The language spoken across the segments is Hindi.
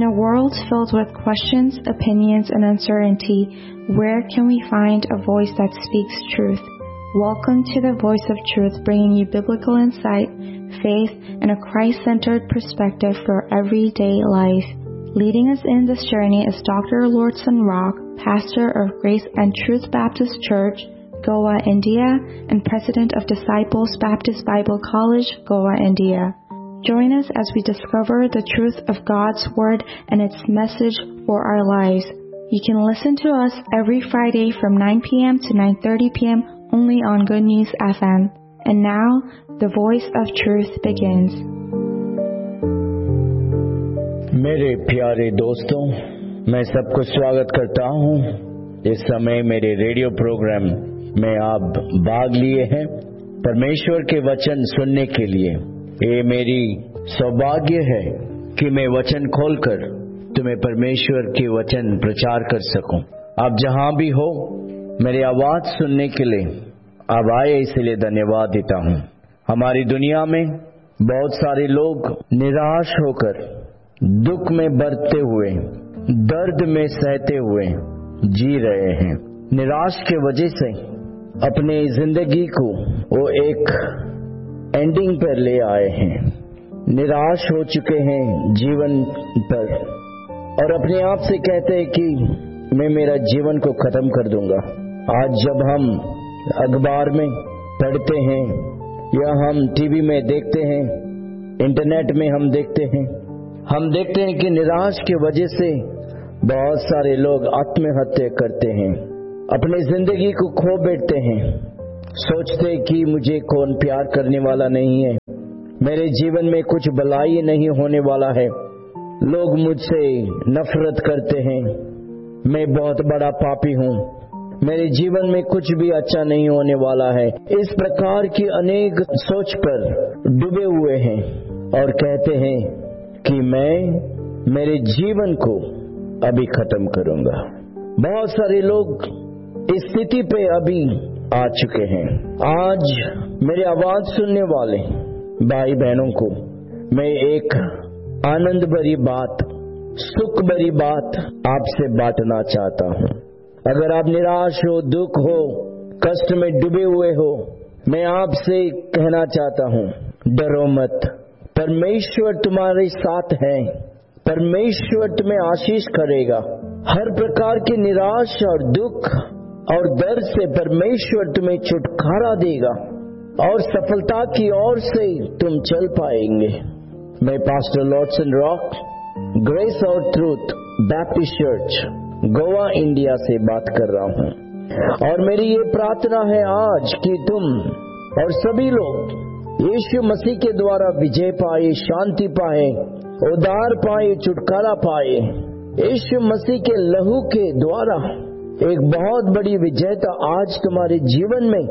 In a world filled with questions, opinions, and uncertainty, where can we find a voice that speaks truth? Welcome to the Voice of Truth, bringing you biblical insight, faith, and a Christ-centered perspective for everyday life. Leading us in this journey is Dr. Lordson Rock, pastor of Grace and Truth Baptist Church, Goa, India, and president of Disciples Baptist Bible College, Goa, India. Join us as we discover the truth of God's Word and its message for our lives. You can listen to us every Friday from 9 p.m. to 9:30 p.m. only on Good News FM. And now, the Voice of Truth begins. मेरे प्यारे दोस्तों, मैं सबको स्वागत करता हूं। इस समय मेरे रेडियो प्रोग्राम में आप भाग लिए हैं परमेश्वर के वचन सुनने के लिए। ये मेरी सौभाग्य है कि मैं वचन खोलकर तुम्हें परमेश्वर के वचन प्रचार कर सकूं। आप जहां भी हो, मेरी आवाज सुनने के लिए आप आए, इसलिए धन्यवाद देता हूं। हमारी दुनिया में बहुत सारे लोग निराश होकर, दुख में बरतते हुए, दर्द में सहते हुए जी रहे हैं। निराश के वजह से अपनी जिंदगी को वो एक एंडिंग पर ले आए हैं। निराश हो चुके हैं जीवन पर और अपने आप से कहते हैं कि मैं मेरा जीवन को खत्म कर दूंगा। आज जब हम अखबार में पढ़ते हैं या हम टीवी में देखते हैं, इंटरनेट में हम देखते हैं कि निराश की वजह से बहुत सारे लोग आत्महत्या करते हैं, अपनी जिंदगी को खो बैठते हैं, सोचते कि मुझे कौन प्यार करने वाला नहीं है, मेरे जीवन में कुछ भलाई नहीं होने वाला है, लोग मुझसे नफरत करते हैं, मैं बहुत बड़ा पापी हूँ, मेरे जीवन में कुछ भी अच्छा नहीं होने वाला है। इस प्रकार की अनेक सोच पर डूबे हुए हैं और कहते हैं कि मैं मेरे जीवन को अभी खत्म करूंगा। बहुत सारे लोग इस स्थिति पे अभी आ चुके हैं। आज मेरी आवाज सुनने वाले भाई बहनों को मैं एक आनंद भरी बात, सुख भरी बात आपसे बांटना चाहता हूँ। अगर आप निराश हो, दुख हो, कष्ट में डूबे हुए हो, मैं आपसे कहना चाहता हूँ, डरो मत। परमेश्वर तुम्हारे साथ है, परमेश्वर तुम्हें आशीष करेगा। हर प्रकार के निराश और दुख और दर्द से परमेश्वर तुम्हें छुटकारा देगा और सफलता की ओर से तुम चल पाएंगे। मैं पास्टर लॉर्डसन रॉक, ग्रेस और truth Baptist church, Goa, India से बात कर रहा हूँ और मेरी ये प्रार्थना है आज कि तुम और सभी लोग यीशु मसीह के द्वारा विजय पाए, शांति पाए, उद्धार पाए, छुटकारा पाए। यीशु मसीह के लहू के द्वारा एक बहुत बड़ी विजयता आज तुम्हारे जीवन में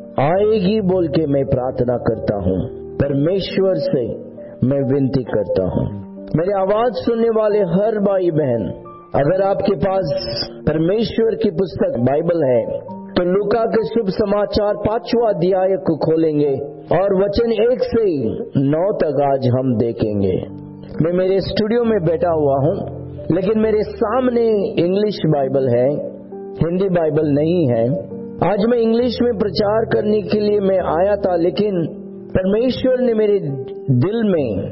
आएगी बोल के मैं प्रार्थना करता हूँ। परमेश्वर से मैं विनती करता हूँ, मेरी आवाज सुनने वाले हर भाई बहन, अगर आपके पास परमेश्वर की पुस्तक बाइबल है तो लूका के शुभ समाचार 5वां अध्याय को खोलेंगे और वचन 1 से 9 तक आज हम देखेंगे। मैं मेरे स्टूडियो में बैठा हुआ हूँ, लेकिन मेरे सामने इंग्लिश बाइबल है, हिंदी बाइबल नहीं है। आज मैं इंग्लिश में प्रचार करने के लिए मैं आया था, लेकिन परमेश्वर ने मेरे दिल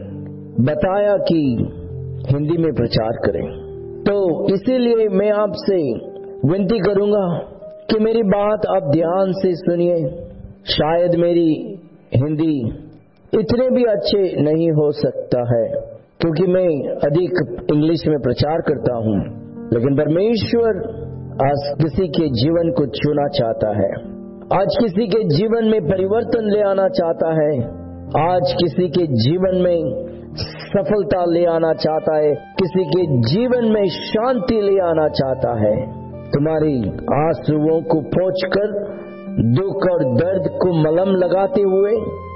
में बताया कि हिंदी में प्रचार करें, तो इसीलिए मैं आपसे विनती करूंगा कि मेरी बात आप ध्यान से सुनिए। शायद मेरी हिंदी इतने भी अच्छे नहीं हो सकता है क्योंकि मैं अधिक इंग्लिश में प्रचार करता हूँ, लेकिन परमेश्वर आज किसी के जीवन को छूना चाहता है, आज किसी के जीवन में परिवर्तन ले आना चाहता है, आज किसी के जीवन में सफलता ले आना चाहता है, किसी के जीवन में शांति ले आना चाहता है। तुम्हारी आंसुओं को पोंछकर दुख और दर्द को मलहम लगाते हुए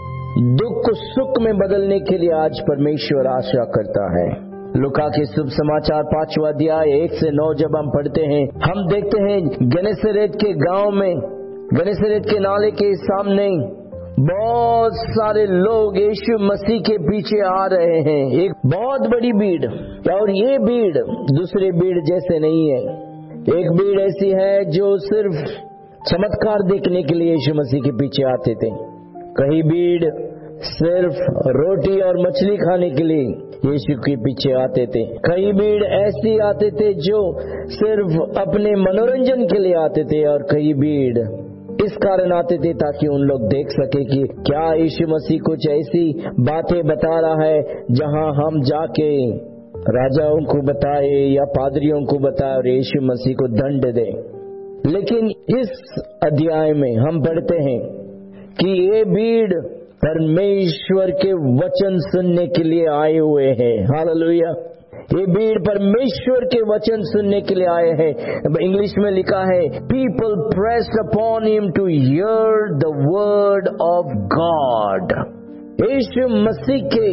दुख को सुख में बदलने के लिए आज परमेश्वर आशा करता है। लूका के शुभ समाचार 5वां अध्याय 1 से 9 जब हम पढ़ते हैं, हम देखते हैं गेनेसरेत के गांव में, गेनेसरेत के नाले के सामने बहुत सारे लोग यीशु मसीह के पीछे आ रहे हैं, एक बहुत बड़ी भीड़। और ये भीड़ दूसरे भीड़ जैसे नहीं है। एक भीड़ ऐसी है जो सिर्फ चमत्कार देखने के लिए यीशु मसीह के पीछे आते थे। कई भीड़ सिर्फ रोटी और मछली खाने के लिए यीशु के पीछे आते थे। कई भीड़ ऐसी आते थे जो सिर्फ अपने मनोरंजन के लिए आते थे, और कई भीड़ इस कारण आते थे ताकि उन लोग देख सके कि क्या यीशु मसीह कुछ ऐसी बातें बता रहा है जहां हम जाके राजाओं को बताए या पादरियों को बताए और यीशु मसीह को दंड दे। लेकिन इस अध्याय में हम पढ़ते हैं कि ये भीड़ परमेश्वर के वचन सुनने के लिए आए हुए हैं। हालेलुया। ये भीड़ परमेश्वर के वचन सुनने के लिए आए हैं। इंग्लिश में लिखा है, people pressed upon him to here the word of God. यीशु मसीह के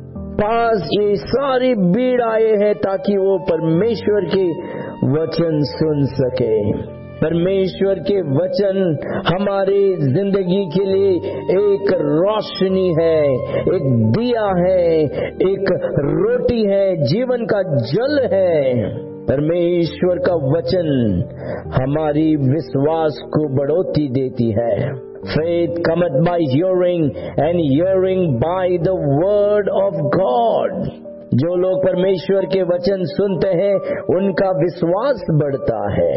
पास ये सारी भीड़ आए हैं ताकि वो परमेश्वर के वचन सुन सके। परमेश्वर के वचन हमारी जिंदगी के लिए एक रोशनी है, एक दिया है, एक रोटी है, जीवन का जल है। परमेश्वर का वचन हमारी विश्वास को बढ़ोतरी देती है। Faith cometh by hearing and hearing by the word of God। जो लोग परमेश्वर के वचन सुनते हैं उनका विश्वास बढ़ता है।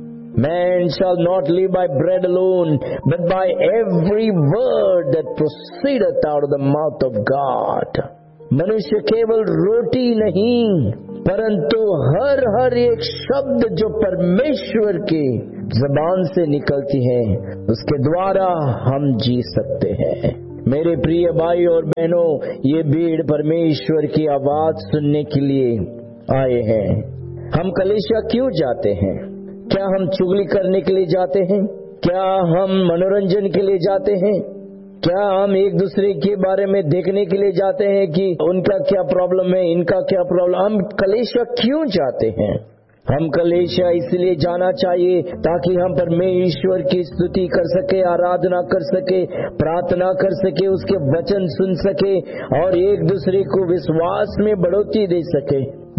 Man shall not live by bread alone, but by every word that proceedeth out of the mouth of God। मनुष्य केवल रोटी नहीं परंतु हर एक शब्द जो परमेश्वर की जबान से निकलती है उसके द्वारा हम जी सकते हैं। मेरे प्रिय भाई और बहनों, ये भीड़ परमेश्वर की आवाज सुनने के लिए आए हैं। हम कलीसिया क्यों जाते हैं? क्या हम चुगली करने के लिए जाते हैं? क्या हम मनोरंजन के लिए जाते हैं? क्या हम एक दूसरे के बारे में देखने के लिए जाते हैं कि उनका क्या प्रॉब्लम है, इनका क्या प्रॉब्लम? हम कलीसिया क्यों जाते हैं? हम कलीसिया इसलिए जाना चाहिए ताकि हम परमेश्वर की स्तुति कर सके, आराधना कर सके, प्रार्थना कर सके, उसके वचन सुन सके और एक दूसरे को विश्वास में बढ़ोतरी दे सके।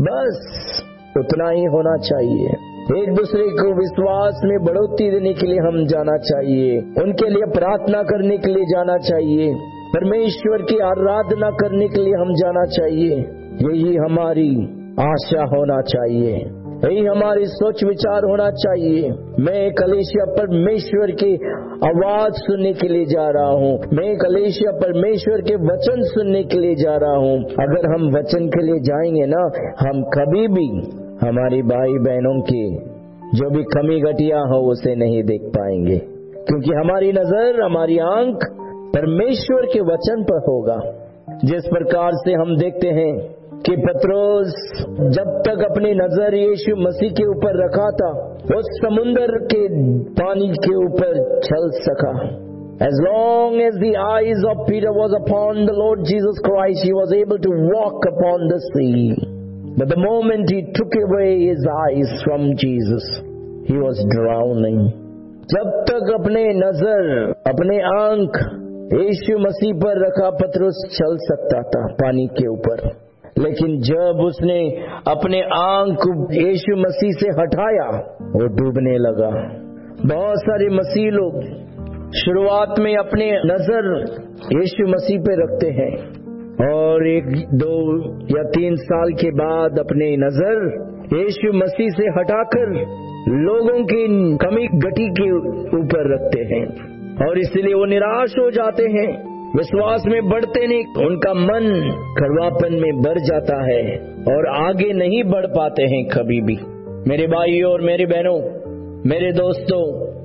बस उतना ही होना चाहिए। एक दूसरे को विश्वास में बढ़ोतरी देने के लिए हम जाना चाहिए, उनके लिए प्रार्थना करने के लिए जाना चाहिए, परमेश्वर की आराधना करने के लिए हम जाना चाहिए। यही हमारी आशा होना चाहिए, यही हमारी सोच विचार होना चाहिए। मैं कलीसिया परमेश्वर की आवाज सुनने के लिए जा रहा हूँ, मैं कलीसिया परमेश्वर के वचन सुनने के लिए जा रहा हूँ। अगर हम वचन के लिए जाएंगे ना, हम कभी भी हमारी भाई बहनों की जो भी कमी घटिया हो उसे नहीं देख पाएंगे, क्योंकि हमारी नजर, हमारी आंख परमेश्वर के वचन पर होगा। जिस प्रकार से हम देखते हैं कि पत्रोस जब तक अपनी नजर यीशु मसीह के ऊपर रखा था वो समुंदर के पानी के ऊपर चल सका। As long as the eyes of Peter was upon the Lord Jesus Christ, he was able to walk upon the sea. But the moment he took away his eyes from Jesus, he was drowning. जब तक अपने नजर, अपने आंख यीशु मसीह पर रखा पतरस चल सकता था पानी के ऊपर, लेकिन जब उसने अपने आंख यीशु मसीह से हटाया वो डूबने लगा। बहुत सारे मसीह लोग शुरुआत में अपने नजर यीशु मसीह पे रखते हैं और 1, 2 या 3 साल के बाद अपनी नजर यीशु मसीह से हटाकर लोगों की कमी घटी के ऊपर रखते हैं और इसलिए वो निराश हो जाते हैं, विश्वास में बढ़ते नहीं, उनका मन कड़वापन में बढ़ जाता है और आगे नहीं बढ़ पाते हैं कभी भी। मेरे भाइयों और मेरी बहनों, मेरे दोस्तों,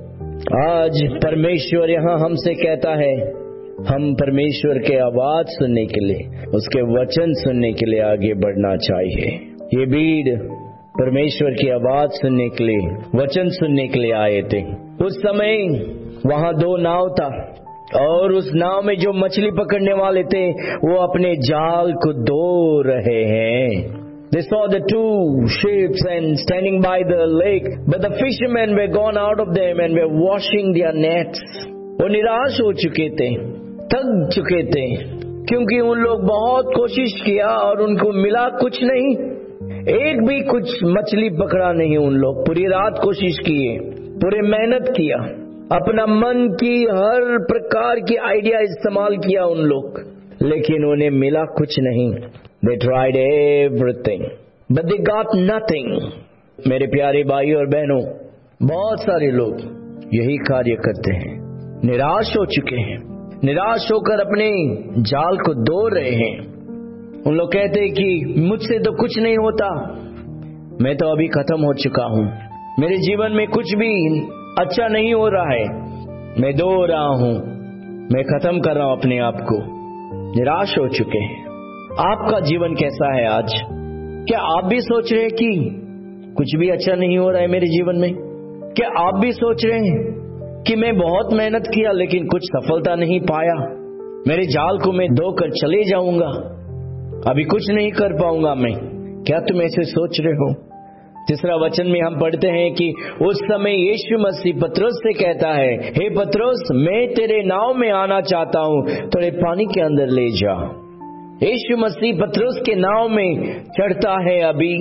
आज परमेश्वर यहाँ हमसे कहता है हम परमेश्वर के आवाज सुनने के लिए, उसके वचन सुनने के लिए आगे बढ़ना चाहिए। ये भीड़ परमेश्वर की आवाज सुनने के लिए, वचन सुनने के लिए आए थे। उस समय वहाँ 2 नाव था और उस नाव में जो मछली पकड़ने वाले थे वो अपने जाल को धो रहे हैं। They saw the 2 ships and standing by the lake, but the fishermen were gone out of them and were washing their nets. वो निराश हो चुके थे। थक चुके थे, क्योंकि उन लोग बहुत कोशिश किया और उनको मिला कुछ नहीं। एक भी कुछ मछली पकड़ा नहीं। उन लोग पूरी रात कोशिश किए, पूरे मेहनत किया, अपना मन की हर प्रकार की आइडिया इस्तेमाल किया उन लोग, लेकिन उन्हें मिला कुछ नहीं। They tried everything, but they got nothing. मेरे प्यारे भाई और बहनों, बहुत सारे लोग यही कार्य करते हैं। निराश हो चुके हैं, निराश होकर अपने जाल को दो रहे हैं। उन लोग कहते हैं कि मुझसे तो कुछ नहीं होता, मैं तो अभी खत्म हो चुका हूं, मेरे जीवन में कुछ भी अच्छा नहीं हो रहा है, मैं दो रहा हूं, मैं खत्म कर रहा हूं अपने आप को। निराश हो चुके हैं। आपका जीवन कैसा है आज? क्या आप भी सोच रहे हैं कि कुछ भी अच्छा नहीं हो रहा है मेरे जीवन में? क्या आप भी सोच रहे हैं कि मैं बहुत मेहनत किया लेकिन कुछ सफलता नहीं पाया, मेरे जाल को मैं धोकर चले जाऊंगा, अभी कुछ नहीं कर पाऊंगा मैं? क्या तुम ऐसे सोच रहे हो? तीसरा वचन में हम पढ़ते हैं कि उस समय यीशु मसीह पतरस से कहता है, हे पतरस, मैं तेरे नाव में आना चाहता हूं, थोड़े पानी के अंदर ले जा। यीशु मसीह पतरस के नाव में चढ़ता है। अभी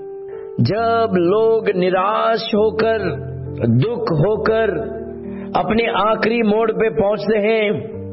जब लोग निराश होकर, दुख होकर अपने आखिरी मोड़ पे पहुंचते हैं,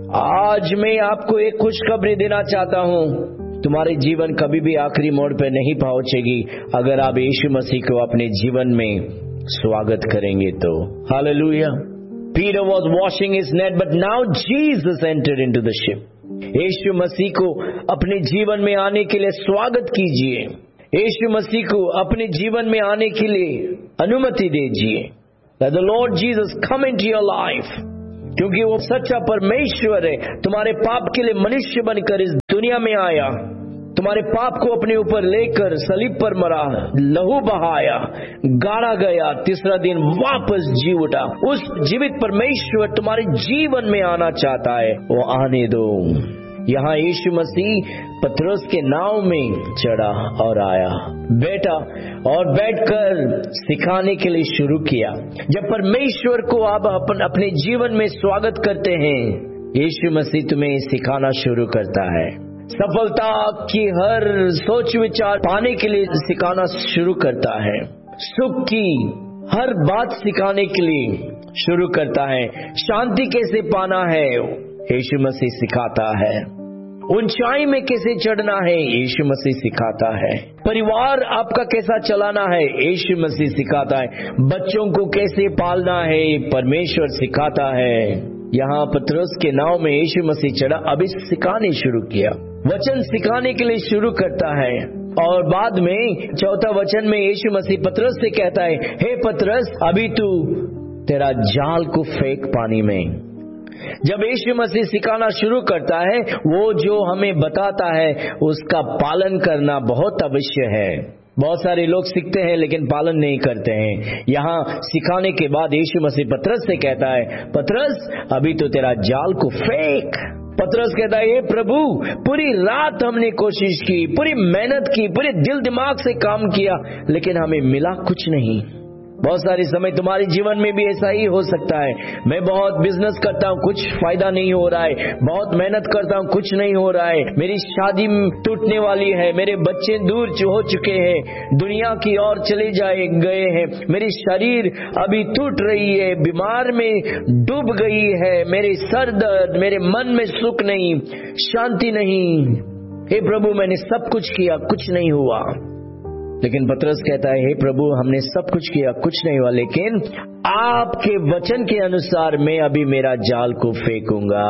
आज मैं आपको एक खुशखबरी देना चाहता हूं, तुम्हारे जीवन कभी भी आखिरी मोड़ पे नहीं पहुंचेगी अगर आप यीशु मसीह को अपने जीवन में स्वागत करेंगे तो। Hallelujah. Peter was washing his net, but now Jesus entered into the ship. यीशु मसीह को अपने जीवन में आने के लिए स्वागत कीजिए। यीशु मसीह को अपने जीवन में आने के लिए अनुमति दीजिए। Let the Lord Jesus come into your life, क्योंकि वो सच्चा परमेश्वर है। तुम्हारे पाप के लिए मनुष्य बनकर इस दुनिया में आया, तुम्हारे पाप को अपने ऊपर लेकर सलीब पर मरा, लहू बहाया, गाड़ा गया, तीसरा दिन वापस जी उठा। उस जीवित परमेश्वर तुम्हारे जीवन में आना चाहता है, वो आने दो। यहाँ यीशु मसीह पतरस के नाव में चढ़ा और आया, बैठा और बैठकर सिखाने के लिए शुरू किया। जब परमेश्वर को आप अपने जीवन में स्वागत करते हैं, यीशु मसीह तुम्हें सिखाना शुरू करता है। सफलता की हर सोच विचार पाने के लिए सिखाना शुरू करता है। सुख की हर बात सिखाने के लिए शुरू करता है। शांति कैसे पाना है, यीशु मसीह सिखाता है। ऊंचाई में कैसे चढ़ना है, यीशु मसीह सिखाता है। परिवार आपका कैसा चलाना है, यीशु मसीह सिखाता है। बच्चों को कैसे पालना है, परमेश्वर सिखाता है। यहाँ पतरस के नाव में यीशु मसीह चढ़ा, अभी सिखाने शुरू किया, वचन सिखाने के लिए शुरू करता है। और बाद में चौथा वचन में यीशु मसीह पतरस से कहता है, हे पतरस, अभी तू तेरा जाल को फेंक पानी में। जब यीशु मसीह सिखाना शुरू करता है, वो जो हमें बताता है उसका पालन करना बहुत आवश्यक है। बहुत सारे लोग सीखते हैं लेकिन पालन नहीं करते हैं। यहाँ सिखाने के बाद यीशु मसीह पतरस से कहता है, पतरस, अभी तो तेरा जाल को फेंक। पतरस कहता है, हे प्रभु, पूरी रात हमने कोशिश की, पूरी मेहनत की, पूरे दिल दिमाग से काम किया, लेकिन हमें मिला कुछ नहीं। बहुत सारे समय तुम्हारे जीवन में भी ऐसा ही हो सकता है। मैं बहुत बिजनेस करता हूँ, कुछ फायदा नहीं हो रहा है, बहुत मेहनत करता हूँ, कुछ नहीं हो रहा है, मेरी शादी टूटने वाली है, मेरे बच्चे दूर हो चुके हैं, दुनिया की ओर चले गए हैं, मेरी शरीर अभी टूट रही है, बीमार में डूब गई है, मेरे सर दर्द, मेरे मन में सुख नहीं, शांति नहीं। हे प्रभु, मैंने सब कुछ किया, कुछ नहीं हुआ। लेकिन पतरस कहता है, हे प्रभु, हमने सब कुछ किया, कुछ नहीं हुआ, लेकिन आपके वचन के अनुसार मैं अभी मेरा जाल को फेंकूंगा।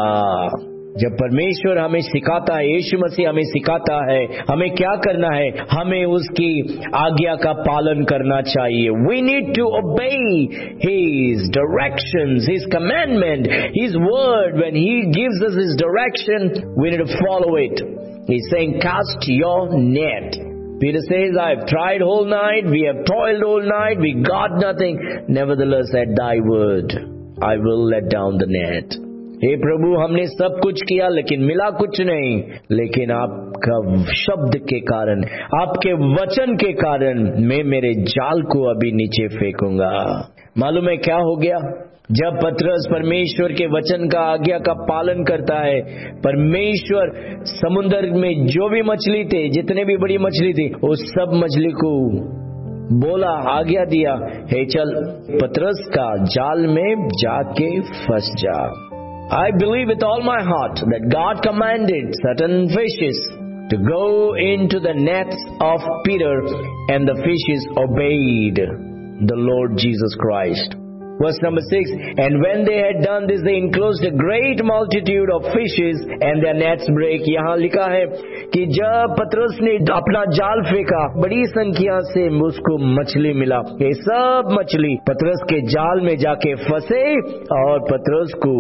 जब परमेश्वर हमें सिखाता है, यीशु मसीह हमें सिखाता है, हमें क्या करना है, हमें उसकी आज्ञा का पालन करना चाहिए। We need to obey His directions, His commandment, His word. When He gives us His direction, we need to follow it. He's saying, cast your net. Peter says, I've tried all night, we have toiled all night, we got nothing. Nevertheless, at thy word, I will let down the net. हे प्रभु, हमने सब कुछ किया लेकिन मिला कुछ नहीं, लेकिन आपका शब्द के कारण, आपके वचन के कारण मैं मेरे जाल को अभी नीचे फेंकूंगा। मालूम है क्या हो गया? जब पतरस परमेश्वर के वचन का आज्ञा का पालन करता है, परमेश्वर समुद्र में जो भी मछली थे, जितने भी बड़ी मछली थी, उस सब मछली को बोला, आज्ञा दिया, हे चल पतरस का जाल में जाके फंस जा। I believe with all my heart that God commanded certain fishes to go into the nets of Peter, and the fishes obeyed the Lord Jesus Christ. Verse number 6, and when they had done this, they enclosed a great multitude of fishes, and their nets break. यहाँ लिखा है कि जब पतरस ने अपना जाल फेंका, बड़ी संख्या से उसको मछली मिला। ये सब मछली पतरस के जाल में जाके फंसे और पतरस को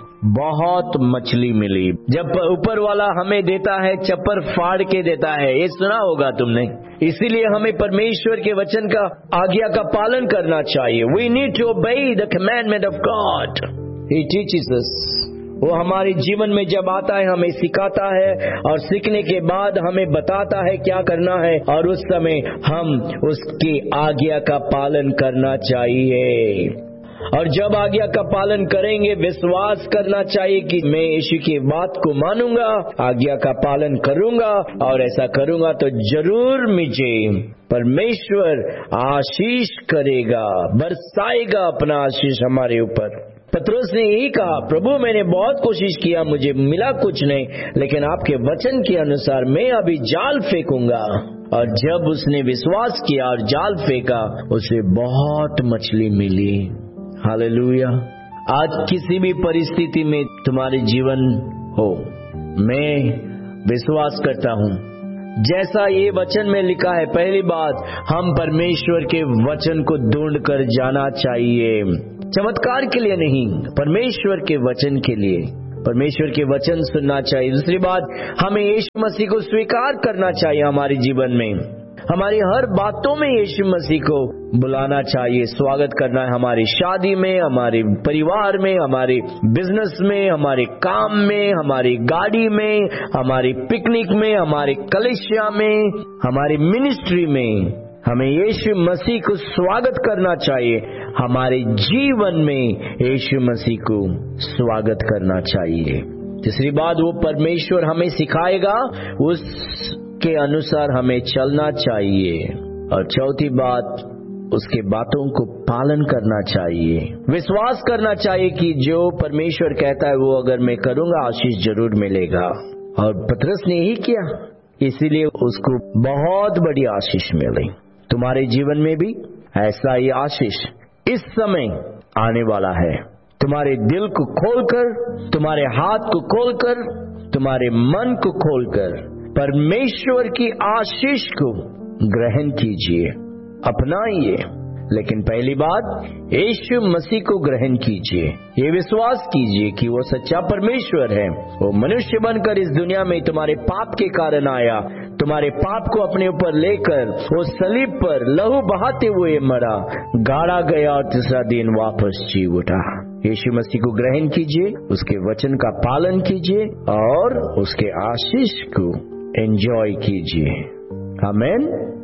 बहुत मछली मिली। जब ऊपर वाला हमें देता है, चप्पर फाड़ के देता है, ये सुना होगा तुमने। इसीलिए हमें परमेश्वर के वचन का आज्ञा का पालन करना चाहिए। We need to obey the commandment of God. He teaches us. वो हमारे जीवन में जब आता है, हमें सिखाता है, और सीखने के बाद हमें बताता है क्या करना है, और उस समय हम उसकी आज्ञा का पालन करना चाहिए। और जब आज्ञा का पालन करेंगे, विश्वास करना चाहिए कि मैं यीशु की बात को मानूंगा, आज्ञा का पालन करूंगा, और ऐसा करूंगा तो जरूर मुझे परमेश्वर आशीष करेगा, बरसाएगा अपना आशीष हमारे ऊपर। पतरस ने यही कहा, प्रभु मैंने बहुत कोशिश किया, मुझे मिला कुछ नहीं, लेकिन आपके वचन के अनुसार मैं अभी जाल फेंकूंगा। और जब उसने विश्वास किया और जाल फेंका, उसे बहुत मछली मिली। हालेलुया। आज किसी भी परिस्थिति में तुम्हारे जीवन हो, मैं विश्वास करता हूँ जैसा ये वचन में लिखा है, पहली बात हम परमेश्वर के वचन को ढूंढ कर जाना चाहिए, चमत्कार के लिए नहीं, परमेश्वर के वचन के लिए, परमेश्वर के वचन सुनना चाहिए। दूसरी बात, हमें यीशु मसीह को स्वीकार करना चाहिए हमारे जीवन में, हमारी हर बातों में यीशु मसीह को बुलाना चाहिए, स्वागत करना है, हमारी शादी में, हमारे परिवार में, हमारे बिजनेस में, हमारे काम में, हमारी गाड़ी में, हमारी पिकनिक में, हमारे कलीसिया में, हमारी मिनिस्ट्री में, हमें यीशु मसीह को स्वागत करना चाहिए। हमारे जीवन में यीशु मसीह को स्वागत करना चाहिए। तीसरी बात, वो परमेश्वर हमें सिखाएगा, उसके अनुसार हमें चलना चाहिए। और चौथी बात, उसके बातों को पालन करना चाहिए, विश्वास करना चाहिए कि जो परमेश्वर कहता है वो अगर मैं करूंगा आशीष जरूर मिलेगा। और पतरस ने यही किया, इसीलिए उसको बहुत बड़ी आशीष मिली। तुम्हारे जीवन में भी ऐसा ही आशीष इस समय आने वाला है। तुम्हारे दिल को खोलकर, तुम्हारे हाथ को खोलकर, तुम्हारे मन को खोलकर परमेश्वर की आशीष को ग्रहण कीजिए, अपनाइए। लेकिन पहली बात, यीशु मसीह को ग्रहण कीजिए, ये विश्वास कीजिए कि वो सच्चा परमेश्वर है। वो मनुष्य बनकर इस दुनिया में तुम्हारे पाप के कारण आया, तुम्हारे पाप को अपने ऊपर लेकर वो सलीब पर लहू बहाते हुए मरा, गाड़ा गया और तीसरा दिन वापस जी उठा। यीशु मसीह को ग्रहण कीजिए, उसके वचन का पालन कीजिए और उसके आशीष को एंजॉय कीजिए। आमीन।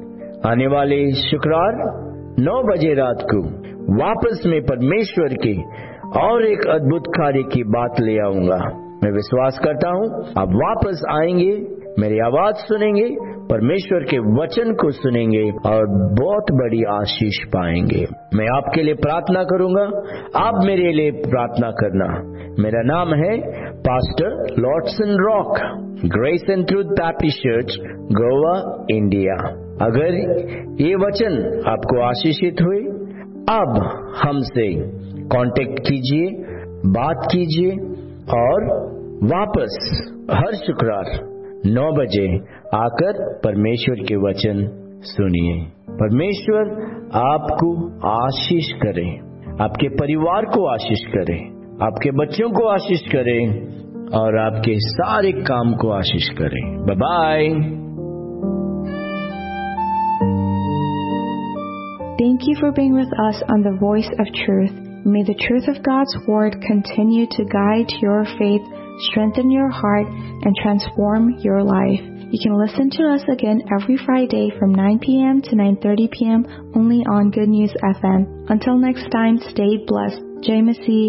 आने वाले शुक्रवार 9 बजे रात को वापस मैं परमेश्वर के और एक अद्भुत कार्य की बात ले आऊंगा। मैं विश्वास करता हूँ आप वापस आएंगे, मेरी आवाज सुनेंगे, परमेश्वर के वचन को सुनेंगे और बहुत बड़ी आशीष पाएंगे। मैं आपके लिए प्रार्थना करूंगा, आप मेरे लिए प्रार्थना करना। मेरा नाम है pastor लॉर्डसन rock, grace and truth Baptist church, Goa, India. अगर ये वचन आपको आशीषित हुए, अब हमसे कांटेक्ट कीजिए, बात कीजिए और वापस हर शुक्रवार 9 बजे आकर परमेश्वर के वचन सुनिए। परमेश्वर आपको आशीष करे, आपके परिवार को आशीष करे, आपके बच्चों को आशीष करे और आपके सारे काम को आशीष करे। Bye bye. Thank you for being with us on the Voice of Truth. May the truth of God's Word continue to guide your faith, strengthen your heart, and transform your life. You can listen to us again every Friday from 9 p.m. to 9:30 p.m. only on Good News FM. Until next time, stay blessed. Jay Massey.